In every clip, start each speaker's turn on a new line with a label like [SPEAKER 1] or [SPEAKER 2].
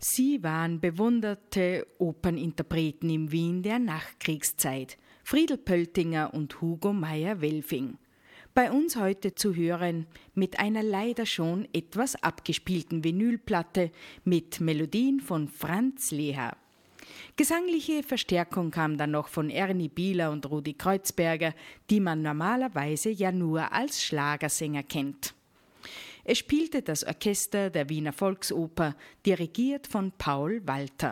[SPEAKER 1] Sie waren bewunderte Operninterpreten in Wien der Nachkriegszeit, Friedel Pöltinger und Hugo Meyer-Welfing. Bei uns heute zu hören mit einer leider schon etwas abgespielten Vinylplatte mit Melodien von Franz Leha. Gesangliche Verstärkung kam dann noch von Ernie Bieler und Rudi Kreuzberger, die man normalerweise ja nur als Schlagersänger kennt. Es spielte das Orchester der Wiener Volksoper, dirigiert von Paul Walter.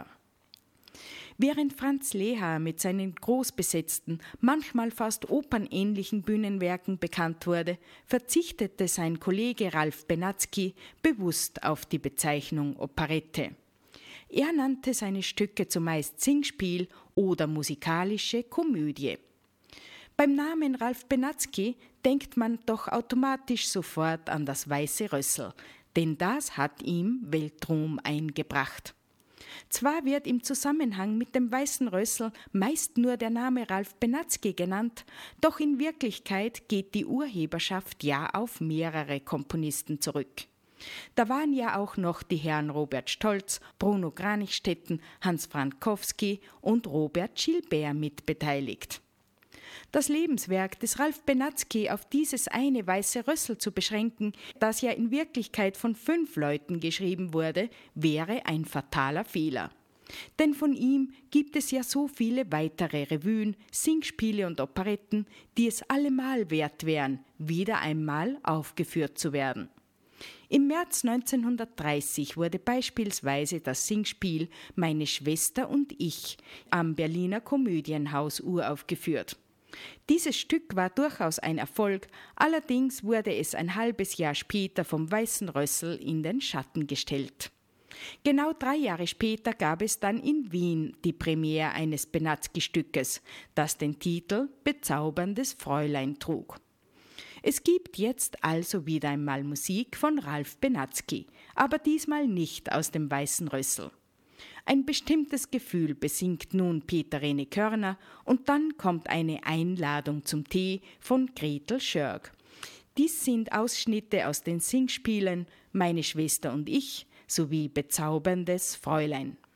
[SPEAKER 1] Während Franz Leha mit seinen großbesetzten, manchmal fast opernähnlichen Bühnenwerken bekannt wurde, verzichtete sein Kollege Ralf Benatzky bewusst auf die Bezeichnung Operette. Er nannte seine Stücke zumeist Singspiel oder musikalische Komödie. Beim Namen Ralf Benatzky denkt man doch automatisch sofort an das Weiße Rössl, denn das hat ihm Weltruhm eingebracht. Zwar wird im Zusammenhang mit dem Weißen Rössl meist nur der Name Ralf Benatzky genannt, doch in Wirklichkeit geht die Urheberschaft ja auf mehrere Komponisten zurück. Da waren ja auch noch die Herren Robert Stolz, Bruno Kranichstetten, Hans Frankowski und Robert Gilbert mitbeteiligt. Das Lebenswerk des Ralf Benatzky auf dieses eine Weiße Rössl zu beschränken, das ja in Wirklichkeit von 5 Leuten geschrieben wurde, wäre ein fataler Fehler. Denn von ihm gibt es ja so viele weitere Revuen, Singspiele und Operetten, die es allemal wert wären, wieder einmal aufgeführt zu werden. Im März 1930 wurde beispielsweise das Singspiel Meine Schwester und ich am Berliner Komödienhaus uraufgeführt. Dieses Stück war durchaus ein Erfolg, allerdings wurde es ein halbes Jahr später vom Weißen Rössl in den Schatten gestellt. Genau 3 Jahre später gab es dann in Wien die Premiere eines Benatzky-Stückes, das den Titel Bezauberndes Fräulein trug. Es gibt jetzt also wieder einmal Musik von Ralf Benatzky, aber diesmal nicht aus dem Weißen Rössl. Ein bestimmtes Gefühl besingt nun Peter Rene Körner und dann kommt eine Einladung zum Tee von Gretel Schörg. Dies sind Ausschnitte aus den Singspielen Meine Schwester und ich sowie Bezauberndes Fräulein.